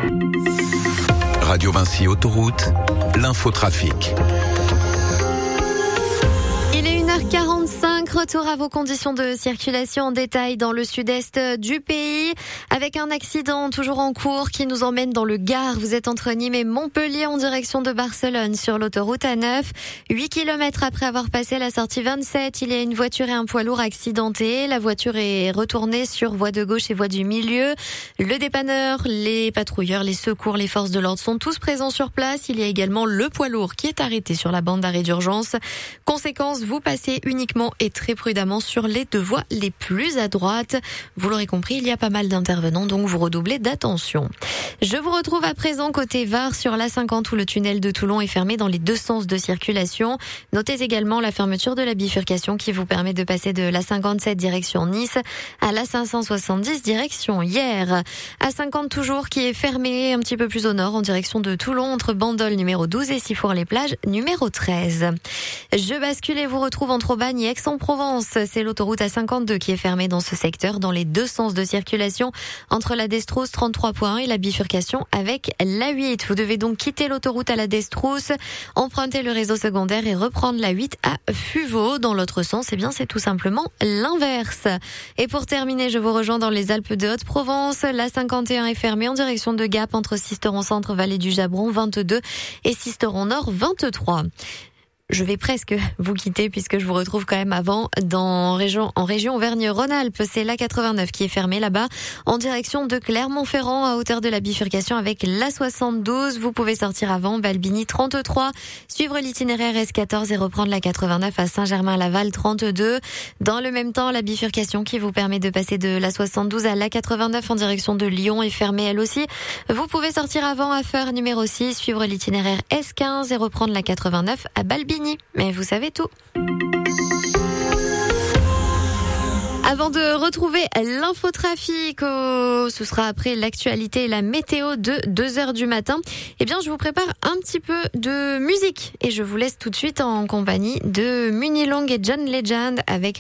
Radio Vinci Autoroute, l'infotrafic. Il est 1h45, retour à vos conditions de circulation en détail dans le sud-est du pays, avec un accident toujours en cours qui nous emmène dans le Gard. Vous êtes entre Nîmes et Montpellier en direction de Barcelone sur l'autoroute A9. 8 km après avoir passé la sortie 27, il y a une voiture et un poids lourd accidentés. La voiture est retournée sur voie de gauche et voie du milieu. Le dépanneur, les patrouilleurs, les secours, les forces de l'ordre sont tous présents sur place. Il y a également le poids lourd qui est arrêté sur la bande d'arrêt d'urgence. Conséquence, vous passez uniquement et très prudemment sur les deux voies les plus à droite. Vous l'aurez compris, il y a pas mal d'intervenants, donc vous redoublez d'attention. Je vous retrouve à présent côté Var sur l'A50 où le tunnel de Toulon est fermé dans les deux sens de circulation. Notez également la fermeture de la bifurcation qui vous permet de passer de l'A57 direction Nice à l'A570 direction Hyères. A50 toujours qui est fermé un petit peu plus au nord en direction de Toulon entre Bandol numéro 12 et Sifour-les-Plages numéro 13. Je bascule et vous retrouve entre Aubagne et Aix-en-Provence. C'est l'autoroute A52 qui est fermée dans ce secteur dans les deux sens de circulation entre la Destrousse 33.1 et la bifurcation avec l'A8. Vous devez donc quitter l'autoroute à la Destrousse, emprunter le réseau secondaire et reprendre la 8 à Fuveau. Dans l'autre sens, eh bien, c'est tout simplement l'inverse. Et pour terminer, je vous rejoins dans les Alpes de Haute-Provence. La 51 est fermée en direction de Gap entre Sisteron Centre, Vallée du Jabron 22 et Sisteron Nord 23. Je vais presque vous quitter puisque je vous retrouve quand même avant en région Auvergne-Rhône-Alpes. C'est l'A89 qui est fermée là-bas en direction de Clermont-Ferrand à hauteur de la bifurcation avec l'A72. Vous pouvez sortir avant Balbini 33, suivre l'itinéraire S14 et reprendre la 89 à Saint-Germain-Laval 32. Dans le même temps, la bifurcation qui vous permet de passer de l'A72 à l'A89 en direction de Lyon est fermée elle aussi. Vous pouvez sortir avant à Feur numéro 6, suivre l'itinéraire S15 et reprendre la 89 à Balbini. Mais vous savez tout. Avant de retrouver l'infotrafic, ce sera après l'actualité et la météo de 2h du matin. Eh bien, je vous prépare un petit peu de musique et je vous laisse tout de suite en compagnie de Munilong et John Legend avec